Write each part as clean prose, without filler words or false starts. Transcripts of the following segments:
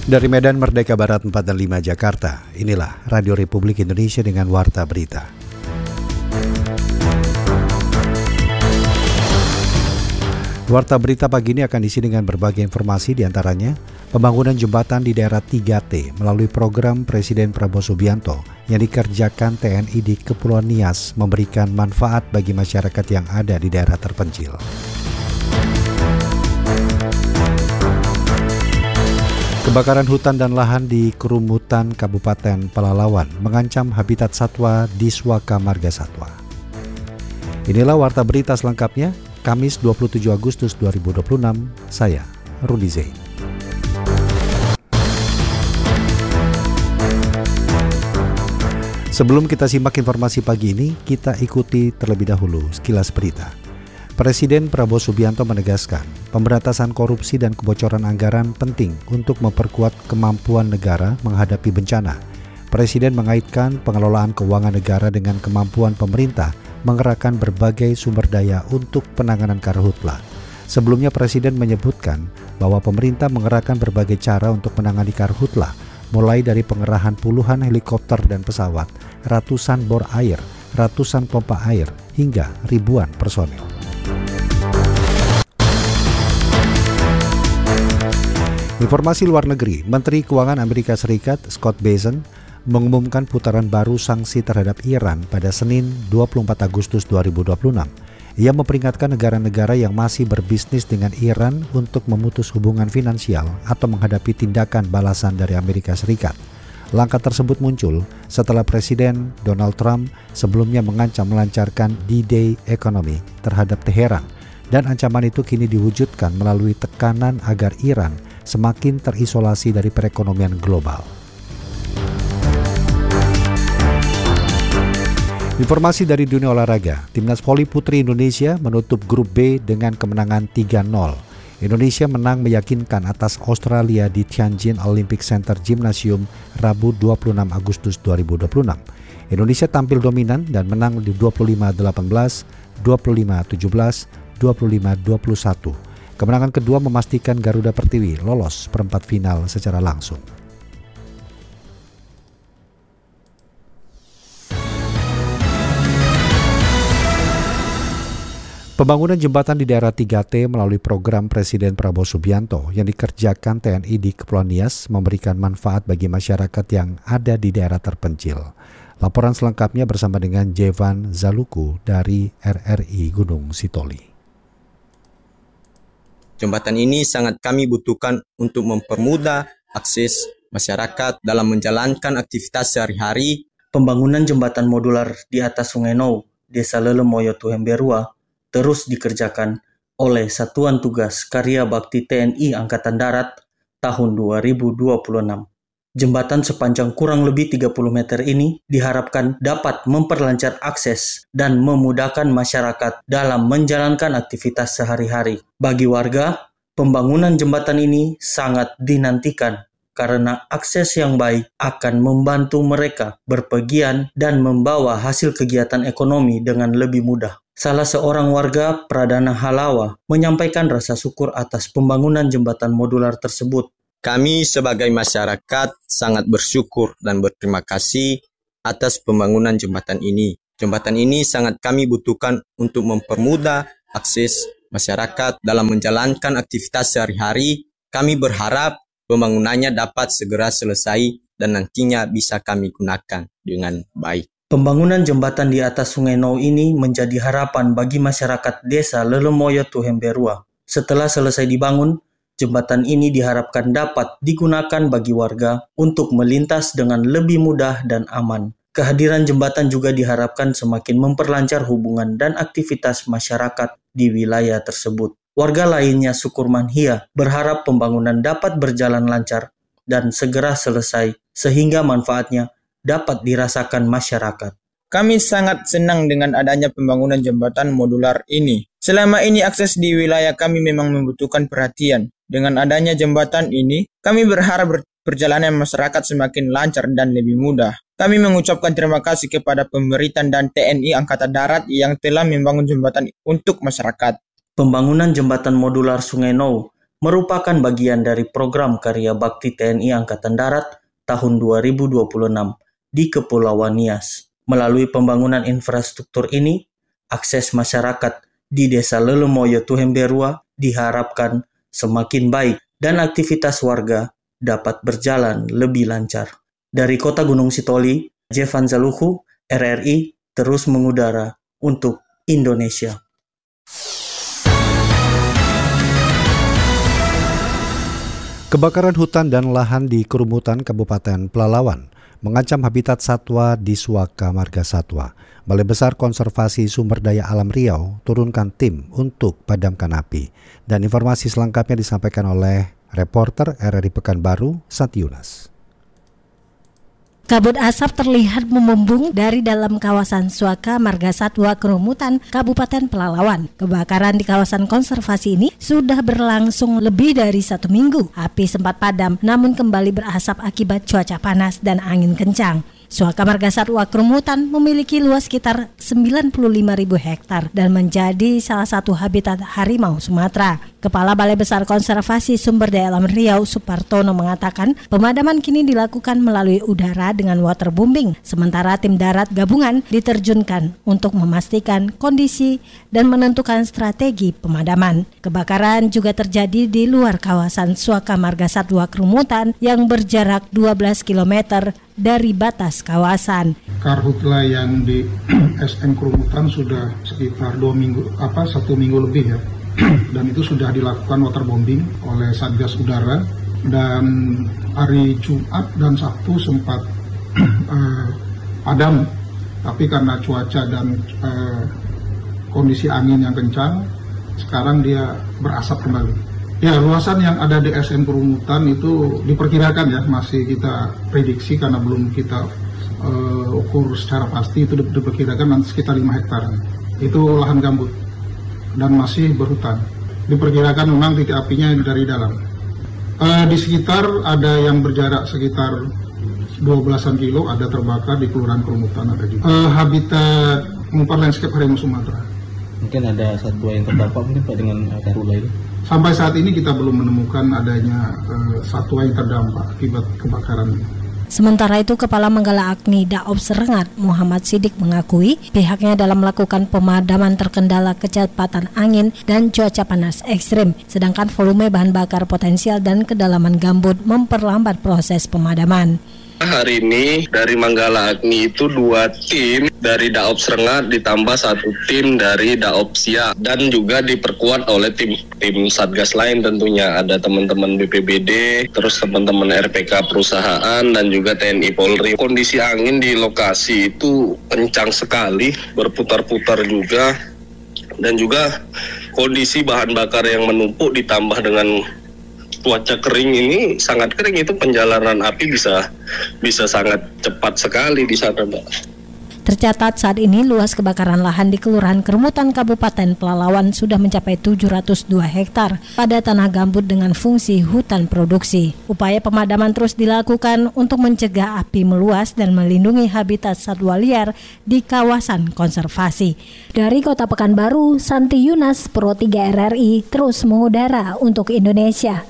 Dari Medan Merdeka Barat 4 dan 5 Jakarta, inilah Radio Republik Indonesia dengan Warta Berita. Warta Berita pagi ini akan diisi dengan berbagai informasi, diantaranya pembangunan jembatan di daerah 3T melalui program Presiden Prabowo Subianto yang dikerjakan TNI di Kepulauan Nias memberikan manfaat bagi masyarakat yang ada di daerah terpencil. Kebakaran hutan dan lahan di Kerumutan Kabupaten Pelalawan mengancam habitat satwa di Swaka Marga Satwa. Inilah Warta Berita selengkapnya, Kamis 27 Agustus 2026, saya Rudi Zain. Sebelum kita simak informasi pagi ini, kita ikuti terlebih dahulu sekilas berita. Presiden Prabowo Subianto menegaskan, pemberantasan korupsi dan kebocoran anggaran penting untuk memperkuat kemampuan negara menghadapi bencana. Presiden mengaitkan pengelolaan keuangan negara dengan kemampuan pemerintah mengerahkan berbagai sumber daya untuk penanganan karhutla. Sebelumnya Presiden menyebutkan bahwa pemerintah mengerahkan berbagai cara untuk menangani karhutla, mulai dari pengerahan puluhan helikopter dan pesawat, ratusan bor air, ratusan pompa air, hingga ribuan personel. Informasi luar negeri, Menteri Keuangan Amerika Serikat Scott Bessent mengumumkan putaran baru sanksi terhadap Iran pada Senin 24 Agustus 2026. Ia memperingatkan negara-negara yang masih berbisnis dengan Iran untuk memutus hubungan finansial atau menghadapi tindakan balasan dari Amerika Serikat. Langkah tersebut muncul setelah Presiden Donald Trump sebelumnya mengancam melancarkan D-Day ekonomi terhadap Teheran, dan ancaman itu kini diwujudkan melalui tekanan agar Iran semakin terisolasi dari perekonomian global. Informasi dari dunia olahraga, Timnas Voli Putri Indonesia menutup grup B dengan kemenangan 3-0. Indonesia menang meyakinkan atas Australia di Tianjin Olympic Center Gymnasium Rabu 26 Agustus 2026. Indonesia tampil dominan dan menang di 25-18, 25-17, 25-21. Kemenangan kedua memastikan Garuda Pertiwi lolos perempat final secara langsung. Pembangunan jembatan di daerah 3T melalui program Presiden Prabowo Subianto yang dikerjakan TNI di Kepulauan Nias memberikan manfaat bagi masyarakat yang ada di daerah terpencil. Laporan selengkapnya bersama dengan Jevan Zaluku dari RRI Gunung Sitoli. Jembatan ini sangat kami butuhkan untuk mempermudah akses masyarakat dalam menjalankan aktivitas sehari-hari. Pembangunan jembatan modular di atas Sungai Nou, Desa Lelemoyo Tuhemberua, terus dikerjakan oleh Satuan Tugas Karya Bakti TNI Angkatan Darat tahun 2026. Jembatan sepanjang kurang lebih 30 meter ini diharapkan dapat memperlancar akses dan memudahkan masyarakat dalam menjalankan aktivitas sehari-hari. Bagi warga, pembangunan jembatan ini sangat dinantikan karena akses yang baik akan membantu mereka berpergian dan membawa hasil kegiatan ekonomi dengan lebih mudah. Salah seorang warga, Pradana Halawa, menyampaikan rasa syukur atas pembangunan jembatan modular tersebut. Kami sebagai masyarakat sangat bersyukur dan berterima kasih atas pembangunan jembatan ini. Jembatan ini sangat kami butuhkan untuk mempermudah akses masyarakat dalam menjalankan aktivitas sehari-hari. Kami berharap pembangunannya dapat segera selesai dan nantinya bisa kami gunakan dengan baik. Pembangunan jembatan di atas Sungai Nou ini menjadi harapan bagi masyarakat Desa Lelemoyo Tuhemberua. Setelah selesai dibangun, jembatan ini diharapkan dapat digunakan bagi warga untuk melintas dengan lebih mudah dan aman. Kehadiran jembatan juga diharapkan semakin memperlancar hubungan dan aktivitas masyarakat di wilayah tersebut. Warga lainnya, Sukurman Hia, berharap pembangunan dapat berjalan lancar dan segera selesai sehingga manfaatnya dapat dirasakan masyarakat. Kami sangat senang dengan adanya pembangunan jembatan modular ini. Selama ini akses di wilayah kami memang membutuhkan perhatian. Dengan adanya jembatan ini, kami berharap perjalanan masyarakat semakin lancar dan lebih mudah. Kami mengucapkan terima kasih kepada pemerintah dan TNI Angkatan Darat yang telah membangun jembatan untuk masyarakat. Pembangunan jembatan modular Sungai Nou merupakan bagian dari program Karya Bakti TNI Angkatan Darat tahun 2026 di Kepulauan Nias. Melalui pembangunan infrastruktur ini, akses masyarakat di Desa Lelemoyo Tuhemberua diharapkan semakin baik dan aktivitas warga dapat berjalan lebih lancar. Dari Kota Gunung Sitoli, Jevan Zaluhu, RRI terus mengudara untuk Indonesia. Kebakaran hutan dan lahan di Kerumutan Kabupaten Pelalawan mengancam habitat satwa di Suaka Marga Satwa. Balai Besar Konservasi Sumber Daya Alam Riau turunkan tim untuk padamkan api. Dan informasi selengkapnya disampaikan oleh reporter RRI Pekanbaru, Santi Yunas. Kabut asap terlihat membumbung dari dalam kawasan Suaka Marga Satwa Kerumutan Kabupaten Pelalawan. Kebakaran di kawasan konservasi ini sudah berlangsung lebih dari 1 minggu. Api sempat padam namun kembali berasap akibat cuaca panas dan angin kencang. Suaka Marga Satwa Kerumutan memiliki luas sekitar 95.000 hektar dan menjadi salah satu habitat harimau Sumatera. Kepala Balai Besar Konservasi Sumber Daya Alam Riau, Supartono, mengatakan pemadaman kini dilakukan melalui udara dengan waterbombing, sementara tim darat gabungan diterjunkan untuk memastikan kondisi dan menentukan strategi pemadaman. Kebakaran juga terjadi di luar kawasan Suaka Marga Satwa Kerumutan yang berjarak 12 km dari batas kawasan. Karhutla yang di SM Kerumutan sudah sekitar 1 minggu lebih ya. Dan itu sudah dilakukan waterbombing oleh Satgas Udara, dan hari Jumat dan Sabtu sempat padam, tapi karena cuaca dan kondisi angin yang kencang, sekarang dia berasap kembali. Ya, luasan yang ada di SM Kerumutan itu diperkirakan ya, masih kita prediksi karena belum kita ukur secara pasti, itu diperkirakan nanti sekitar 5 hektar. Itu lahan gambut dan masih berhutan. Diperkirakan memang titik apinya dari dalam. Di sekitar ada yang berjarak sekitar 12-an kilo, ada terbakar di Kelurahan Kerumutan, ada juga. Habitat umpan landscape harimau Sumatera. Mungkin ada satwa yang terdampak mungkin Pak dengan karhutla ini? Sampai saat ini kita belum menemukan adanya satwa yang terdampak akibat kebakaran ini. Sementara itu, Kepala Manggala Agni Daops Rengat Muhammad Sidik mengakui pihaknya dalam melakukan pemadaman terkendala kecepatan angin dan cuaca panas ekstrim, sedangkan volume bahan bakar potensial dan kedalaman gambut memperlambat proses pemadaman. Hari ini dari Manggala Agni itu 2 tim dari Daops Rengat ditambah 1 tim dari Daops Siak, dan juga diperkuat oleh tim Satgas lain tentunya. Ada teman-teman BPBD, terus teman-teman RPK perusahaan, dan juga TNI Polri. Kondisi angin di lokasi itu kencang sekali, berputar-putar juga, dan juga kondisi bahan bakar yang menumpuk ditambah dengan cuaca kering ini, sangat kering, itu penjalanan api bisa sangat cepat sekali di sana, Mbak. Tercatat saat ini luas kebakaran lahan di Kelurahan Kerumutan Kabupaten Pelalawan sudah mencapai 702 hektar pada tanah gambut dengan fungsi hutan produksi. Upaya pemadaman terus dilakukan untuk mencegah api meluas dan melindungi habitat satwa liar di kawasan konservasi. Dari Kota Pekanbaru, Santi Yunas, Pro 3 RRI terus mengudara untuk Indonesia.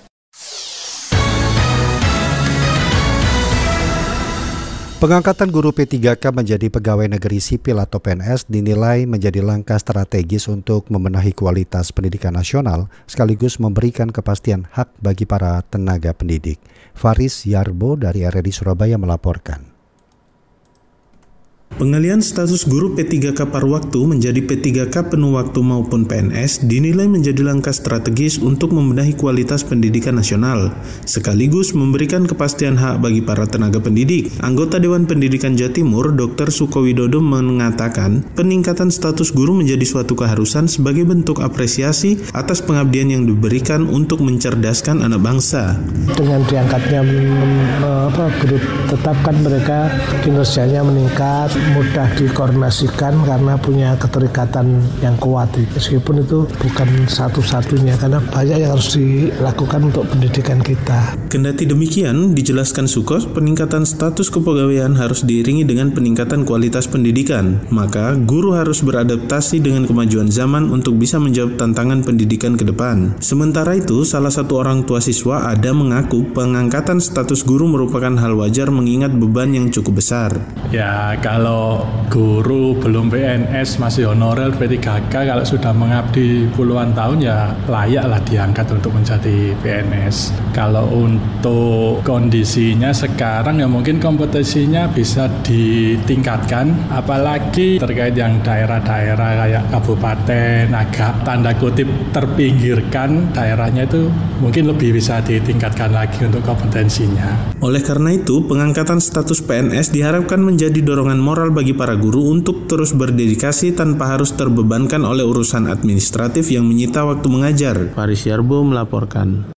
Pengangkatan guru P3K menjadi pegawai negeri sipil atau PNS dinilai menjadi langkah strategis untuk membenahi kualitas pendidikan nasional sekaligus memberikan kepastian hak bagi para tenaga pendidik. Faris Yarbo dari RRI Surabaya melaporkan. Pengalihan status guru P3K paruh waktu menjadi P3K penuh waktu maupun PNS dinilai menjadi langkah strategis untuk membenahi kualitas pendidikan nasional, sekaligus memberikan kepastian hak bagi para tenaga pendidik. Anggota Dewan Pendidikan Jawa Timur, Dr. Sukowidodo mengatakan, peningkatan status guru menjadi suatu keharusan sebagai bentuk apresiasi atas pengabdian yang diberikan untuk mencerdaskan anak bangsa. Dengan diangkatnya guru tetap kan mereka kinerjanya meningkat, mudah dikoordinasikan karena punya keterikatan yang kuat. Meskipun itu bukan satu-satunya karena banyak yang harus dilakukan untuk pendidikan kita. Kendati demikian, dijelaskan Sukos, peningkatan status kepegawaian harus diiringi dengan peningkatan kualitas pendidikan. Maka, guru harus beradaptasi dengan kemajuan zaman untuk bisa menjawab tantangan pendidikan ke depan. Sementara itu, salah satu orang tua siswa Ada mengaku pengangkatan status guru merupakan hal wajar mengingat beban yang cukup besar. Ya, kalau guru belum PNS masih honorer P3K, kalau sudah mengabdi puluhan tahun ya layaklah diangkat untuk menjadi PNS. Kalau untuk kondisinya sekarang ya mungkin kompetisinya bisa ditingkatkan, apalagi terkait yang daerah-daerah kayak kabupaten agak tanda kutip terpinggirkan, daerahnya itu mungkin lebih bisa ditingkatkan lagi untuk kompetensinya. Oleh karena itu, pengangkatan status PNS diharapkan menjadi dorongan moral bagi para guru untuk terus berdedikasi tanpa harus terbebankan oleh urusan administratif yang menyita waktu mengajar. Faris Yarbo melaporkan.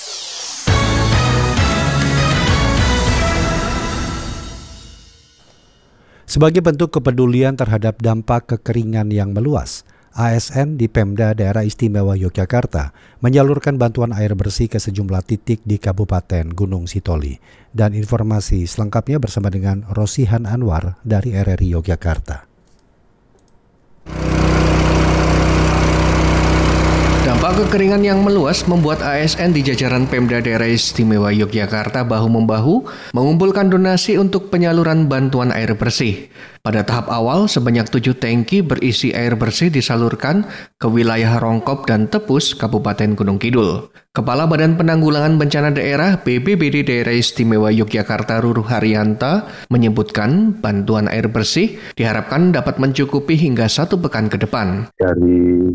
Sebagai bentuk kepedulian terhadap dampak kekeringan yang meluas, ASN di Pemda Daerah Istimewa Yogyakarta menyalurkan bantuan air bersih ke sejumlah titik di Kabupaten Gunung Sitoli. Dan informasi selengkapnya bersama dengan Rosihan Anwar dari RRI Yogyakarta. Dampak kekeringan yang meluas membuat ASN di jajaran Pemda Daerah Istimewa Yogyakarta bahu-membahu mengumpulkan donasi untuk penyaluran bantuan air bersih. Pada tahap awal, sebanyak 7 tangki berisi air bersih disalurkan ke wilayah Rongkop dan Tepus, Kabupaten Gunung Kidul. Kepala Badan Penanggulangan Bencana Daerah BPBD Daerah Istimewa Yogyakarta Ruruh Haryanta menyebutkan bantuan air bersih diharapkan dapat mencukupi hingga 1 pekan ke depan. Dari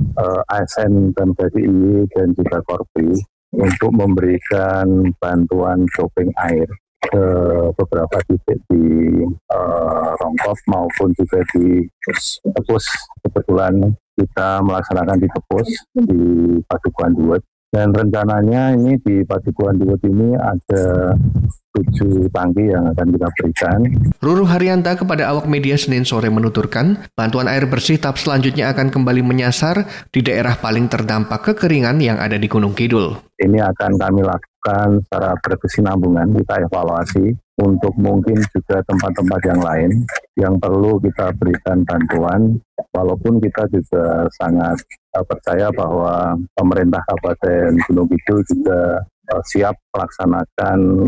ASN Pemda DIY dan juga Korpri untuk memberikan bantuan shopping air ke beberapa titik di Rongkop maupun juga di Tepus. Kebetulan kita melaksanakan di Tepus di Padukuhan Duet. Dan rencananya ini di Padukuhan Duet ini ada 7 tangki yang akan kita berikan. Ruruh Haryanta kepada awak media Senin sore menuturkan, bantuan air bersih tahap selanjutnya akan kembali menyasar di daerah paling terdampak kekeringan yang ada di Gunung Kidul. Ini akan kami lakukan secara berkesinambungan, kita evaluasi untuk mungkin juga tempat-tempat yang lain yang perlu kita berikan bantuan, walaupun kita juga sangat percaya bahwa pemerintah Kabupaten Gunung Kidul juga siap melaksanakan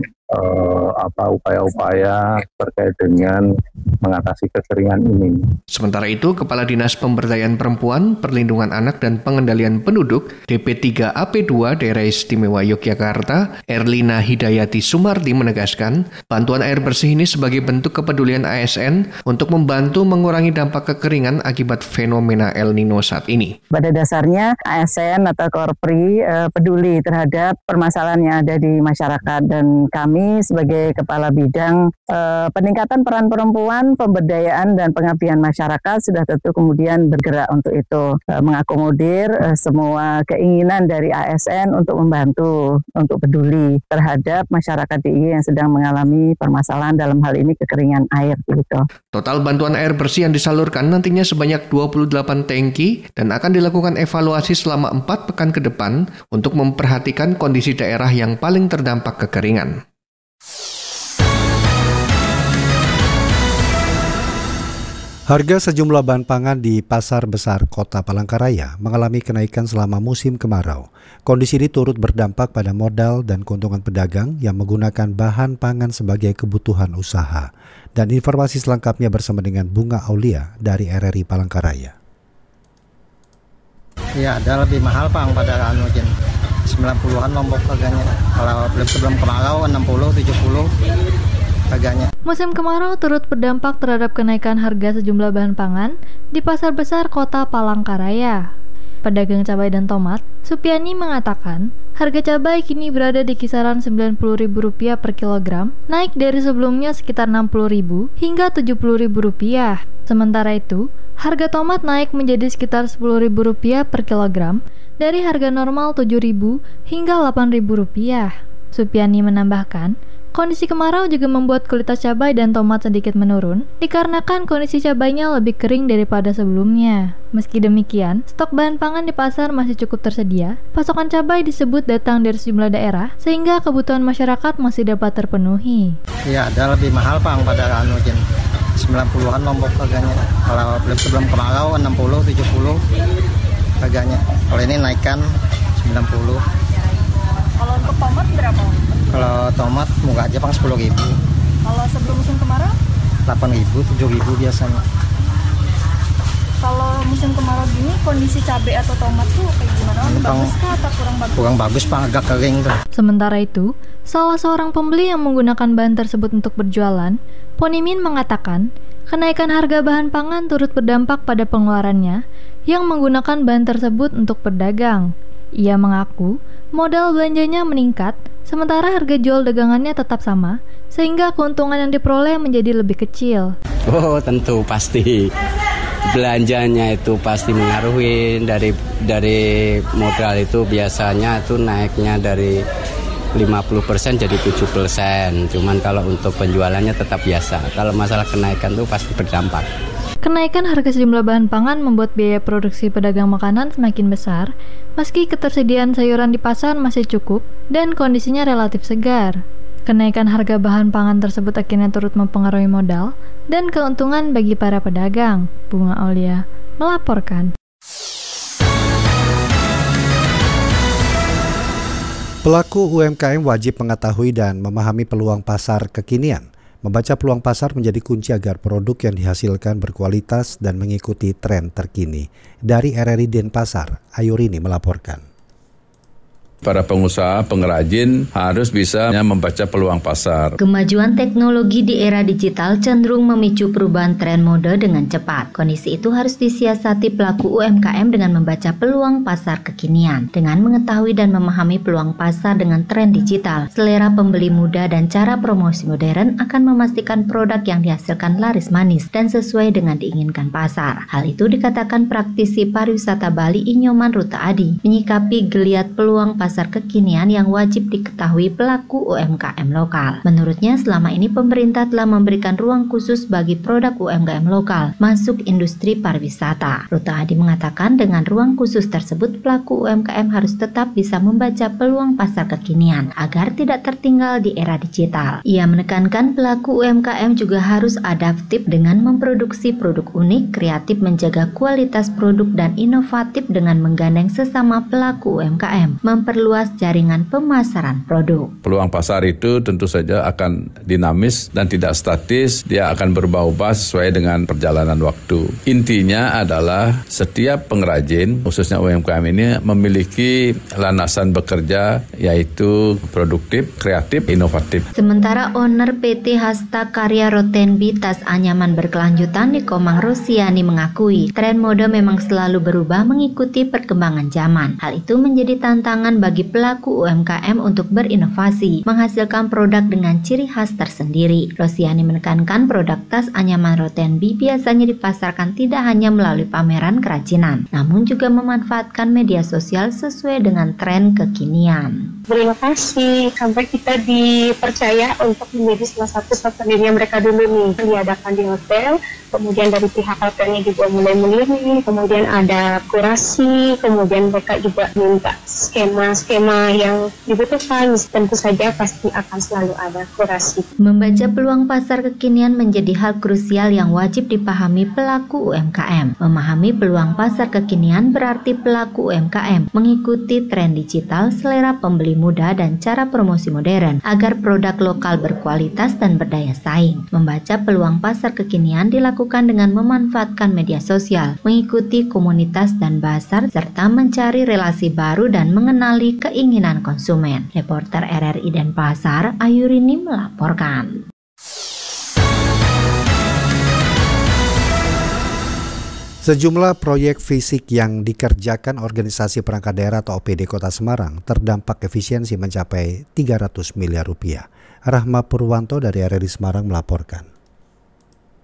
upaya-upaya terkait dengan mengatasi kekeringan ini. Sementara itu, Kepala Dinas Pemberdayaan Perempuan, Perlindungan Anak dan Pengendalian Penduduk DP3 AP2 Daerah Istimewa Yogyakarta, Erlina Hidayati Sumardi menegaskan, bantuan air bersih ini sebagai bentuk kepedulian ASN untuk membantu mengurangi dampak kekeringan akibat fenomena El Nino saat ini. Pada dasarnya ASN atau Korpri peduli terhadap permasalahan yang ada di masyarakat, dan kami sebagai Kepala Bidang peningkatan peran perempuan, pemberdayaan dan pengabdian masyarakat sudah tentu kemudian bergerak untuk itu, mengakomodir semua keinginan dari ASN untuk membantu, untuk peduli terhadap masyarakat DIY yang sedang mengalami permasalahan dalam hal ini kekeringan air. Gitu. Total bantuan air bersih yang disalurkan nantinya sebanyak 28 tangki dan akan dilakukan evaluasi selama 4 pekan ke depan untuk memperhatikan kondisi daerah yang paling terdampak kekeringan. Harga sejumlah bahan pangan di Pasar Besar Kota Palangkaraya mengalami kenaikan selama musim kemarau. Kondisi ini turut berdampak pada modal dan keuntungan pedagang yang menggunakan bahan pangan sebagai kebutuhan usaha. Dan informasi selengkapnya bersama dengan Bunga Aulia dari RRI Palangkaraya. Iya, ada lebih mahal Bang pada 90-an Lombok harganya. Kalau sebelum kemarau 60, 70 harganya. Musim kemarau turut berdampak terhadap kenaikan harga sejumlah bahan pangan di Pasar Besar Kota Palangkaraya. Pedagang cabai dan tomat, Supiani mengatakan, harga cabai kini berada di kisaran Rp90.000 per kilogram, naik dari sebelumnya sekitar Rp60.000 hingga Rp70.000. Sementara itu, harga tomat naik menjadi sekitar Rp10.000 per kilogram, dari harga normal Rp7.000 hingga Rp8.000. Supiani menambahkan, Kondisi kemarau juga membuat kualitas cabai dan tomat sedikit menurun, dikarenakan kondisi cabainya lebih kering daripada sebelumnya. Meski demikian, stok bahan pangan di pasar masih cukup tersedia. Pasokan cabai disebut datang dari sejumlah daerah, sehingga kebutuhan masyarakat masih dapat terpenuhi. Iya, ada lebih mahal Bang pada Jen. 90-an Lombok harganya. Kalau sebelum kemarau 60, 70 harganya. Kalau ini naikkan 90. Kalau untuk tomat berapa? Kalau tomat muka aja Bang 10.000. Kalau sebelum musim kemarau? 8.000, 7.000 biasanya. Kalau musim kemarau gini kondisi cabai atau tomat tuh kayak gimana? Bagus kah atau kurang bagus? Kurang bagus Bang, agak kering tuh. Sementara itu, salah seorang pembeli yang menggunakan bahan tersebut untuk berjualan, Ponimin mengatakan, kenaikan harga bahan pangan turut berdampak pada pengeluarannya yang menggunakan bahan tersebut untuk berdagang. Ia mengaku modal belanjanya meningkat, sementara harga jual dagangannya tetap sama, sehingga keuntungan yang diperoleh menjadi lebih kecil. Oh, tentu pasti. Belanjanya itu pasti mengaruhi dari modal itu biasanya itu naiknya dari 50% jadi 7%. Cuman kalau untuk penjualannya tetap biasa. Kalau masalah kenaikan itu pasti berdampak. Kenaikan harga sejumlah bahan pangan membuat biaya produksi pedagang makanan semakin besar, meski ketersediaan sayuran di pasar masih cukup dan kondisinya relatif segar. Kenaikan harga bahan pangan tersebut akhirnya turut mempengaruhi modal dan keuntungan bagi para pedagang. Bunga Aulia melaporkan. Pelaku UMKM wajib mengetahui dan memahami peluang pasar kekinian. Membaca peluang pasar menjadi kunci agar produk yang dihasilkan berkualitas dan mengikuti tren terkini. Dari RRI Denpasar, Ayurini melaporkan. Para pengusaha, pengrajin harus bisa membaca peluang pasar. Kemajuan teknologi di era digital cenderung memicu perubahan tren mode dengan cepat. Kondisi itu harus disiasati pelaku UMKM dengan membaca peluang pasar kekinian. Dengan mengetahui dan memahami peluang pasar dengan tren digital, selera pembeli muda dan cara promosi modern akan memastikan produk yang dihasilkan laris manis dan sesuai dengan diinginkan pasar. Hal itu dikatakan praktisi pariwisata Bali Inyoman Ruta Adi, menyikapi geliat peluang pasar kekinian yang wajib diketahui pelaku UMKM lokal. Menurutnya, selama ini pemerintah telah memberikan ruang khusus bagi produk UMKM lokal masuk industri pariwisata. Ruta Adi mengatakan dengan ruang khusus tersebut pelaku UMKM harus tetap bisa membaca peluang pasar kekinian agar tidak tertinggal di era digital. Ia menekankan pelaku UMKM juga harus adaptif dengan memproduksi produk unik, kreatif menjaga kualitas produk dan inovatif dengan menggandeng sesama pelaku UMKM, memperluas jaringan pemasaran produk. Peluang pasar itu tentu saja akan dinamis dan tidak statis, dia akan berubah-ubah sesuai dengan perjalanan waktu. Intinya adalah setiap pengrajin, khususnya UMKM ini memiliki landasan bekerja yaitu produktif, kreatif, inovatif. Sementara owner PT Hasta Karya Rotenbi Tas Anyaman Berkelanjutan di Komang Rosiani mengakui tren mode memang selalu berubah mengikuti perkembangan zaman. Hal itu menjadi tantangan bagi pelaku UMKM untuk berinovasi, menghasilkan produk dengan ciri khas tersendiri. Rosiani menekankan produk tas Anyaman Rotenbi biasanya dipasarkan tidak hanya melalui pameran kerajinan, namun juga memanfaatkan media sosial sesuai dengan tren kekinian. Berinovasi sampai kita dipercaya untuk menjadi salah satu souvenir yang mereka dulu nih diadakan di hotel. Kemudian dari pihak hotelnya juga mulai melirik, kemudian ada kurasi, kemudian mereka juga minta skema-skema yang dibutuhkan. Tentu saja pasti akan selalu ada kurasi. Membaca peluang pasar kekinian menjadi hal krusial yang wajib dipahami pelaku UMKM. Memahami peluang pasar kekinian berarti pelaku UMKM mengikuti tren digital, selera pembeli muda, dan cara promosi modern agar produk lokal berkualitas dan berdaya saing. Membaca peluang pasar kekinian dilakukan dengan memanfaatkan media sosial, mengikuti komunitas dan pasar, serta mencari relasi baru dan mengenali keinginan konsumen. Reporter RRI Denpasar, Ayurini melaporkan. Sejumlah proyek fisik yang dikerjakan Organisasi Perangkat Daerah atau OPD Kota Semarang terdampak efisiensi mencapai 300 miliar rupiah. Rahma Purwanto dari RRI Semarang melaporkan.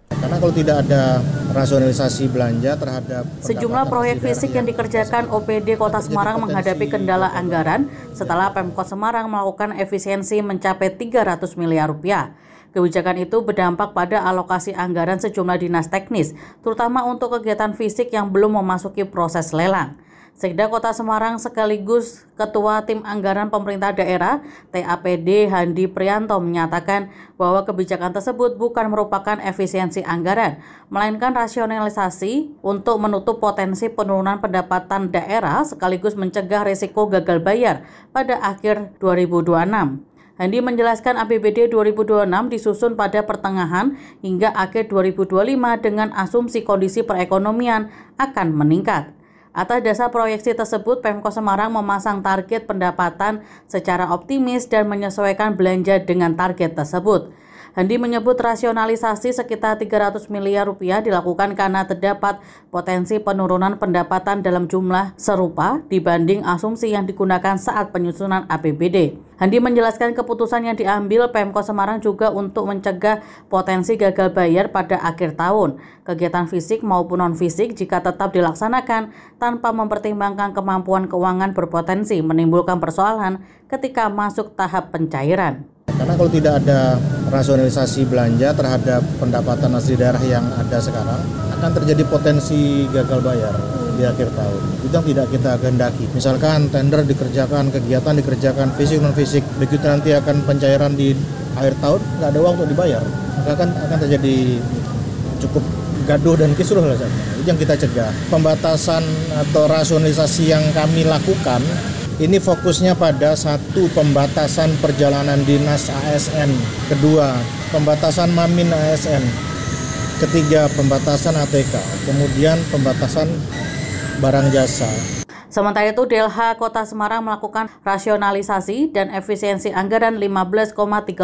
Karena kalau tidak ada rasionalisasi belanja terhadap sejumlah proyek fisik yang dikerjakan OPD Kota Semarang menghadapi kendala anggaran setelah Pemkot Semarang melakukan efisiensi mencapai 300 miliar rupiah. Kebijakan itu berdampak pada alokasi anggaran sejumlah dinas teknis, terutama untuk kegiatan fisik yang belum memasuki proses lelang. Sekda Kota Semarang sekaligus Ketua Tim Anggaran Pemerintah Daerah TAPD Handi Prianto menyatakan bahwa kebijakan tersebut bukan merupakan efisiensi anggaran, melainkan rasionalisasi untuk menutup potensi penurunan pendapatan daerah sekaligus mencegah risiko gagal bayar pada akhir 2026. Handi menjelaskan APBD 2026 disusun pada pertengahan hingga akhir 2025 dengan asumsi kondisi perekonomian akan meningkat. Atas dasar proyeksi tersebut, Pemkot Semarang memasang target pendapatan secara optimis dan menyesuaikan belanja dengan target tersebut. Handi menyebut rasionalisasi sekitar 300 miliar rupiah dilakukan karena terdapat potensi penurunan pendapatan dalam jumlah serupa dibanding asumsi yang digunakan saat penyusunan APBD. Handi menjelaskan keputusan yang diambil Pemkot Semarang juga untuk mencegah potensi gagal bayar pada akhir tahun. Kegiatan fisik maupun non-fisik jika tetap dilaksanakan tanpa mempertimbangkan kemampuan keuangan berpotensi menimbulkan persoalan ketika masuk tahap pencairan. Karena kalau tidak ada rasionalisasi belanja terhadap pendapatan asli daerah yang ada sekarang, akan terjadi potensi gagal bayar di akhir tahun. Itu yang tidak kita kehendaki. Misalkan tender dikerjakan, kegiatan dikerjakan, fisik non-fisik, begitu nanti akan pencairan di akhir tahun, nggak ada uang untuk dibayar. Maka akan terjadi cukup gaduh dan kisruh lah. Itu yang kita cegah. Pembatasan atau rasionalisasi yang kami lakukan, ini fokusnya pada satu, pembatasan perjalanan dinas ASN, kedua, pembatasan Mamin ASN, ketiga, pembatasan ATK, kemudian pembatasan barang jasa. Sementara itu, DLH Kota Semarang melakukan rasionalisasi dan efisiensi anggaran 15,38%.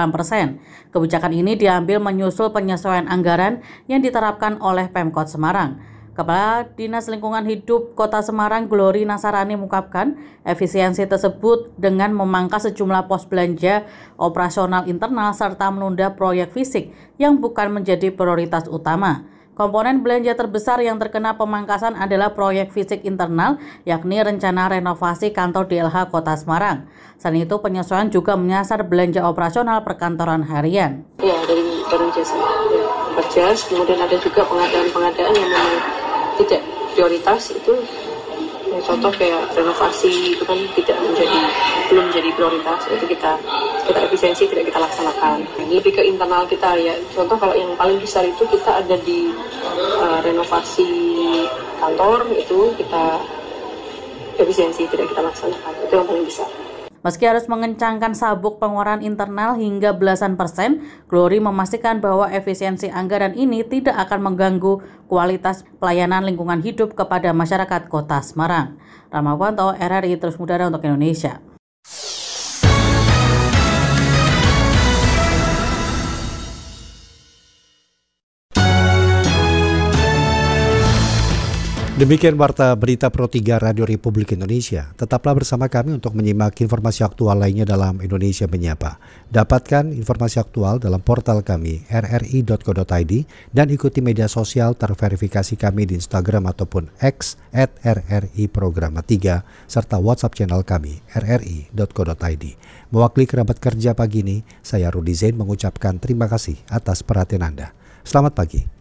Kebijakan ini diambil menyusul penyesuaian anggaran yang diterapkan oleh Pemkot Semarang. Kepala Dinas Lingkungan Hidup Kota Semarang Glory Nasarani mengungkapkan efisiensi tersebut dengan memangkas sejumlah pos belanja operasional internal serta menunda proyek fisik yang bukan menjadi prioritas utama. Komponen belanja terbesar yang terkena pemangkasan adalah proyek fisik internal, yakni rencana renovasi kantor DLH Kota Semarang. Selain itu, penyesuaian juga menyasar belanja operasional perkantoran harian. Ya, dari barang jasa, Perjas, kemudian ada juga pengadaan-pengadaan yang memang tidak prioritas, itu ya, contoh kayak renovasi itu kan belum menjadi prioritas, itu kita efisiensi tidak kita laksanakan. Ini lebih ke internal kita ya. Contoh kalau yang paling besar itu kita ada di renovasi kantor, itu kita efisiensi tidak kita laksanakan, itu yang paling besar. Meski harus mengencangkan sabuk pengeluaran internal hingga belasan persen, Glory memastikan bahwa efisiensi anggaran ini tidak akan mengganggu kualitas pelayanan lingkungan hidup kepada masyarakat Kota Semarang. Ramawanto, RRI Terus Mudara untuk Indonesia. Demikian warta berita Pro 3 Radio Republik Indonesia. Tetaplah bersama kami untuk menyimak informasi aktual lainnya dalam Indonesia Menyapa. Dapatkan informasi aktual dalam portal kami rri.co.id dan ikuti media sosial terverifikasi kami di Instagram ataupun X @RRI-Programa 3 serta WhatsApp channel kami rri.co.id. Mewakili kerabat kerja pagi ini, saya Rudi Zain mengucapkan terima kasih atas perhatian Anda. Selamat pagi.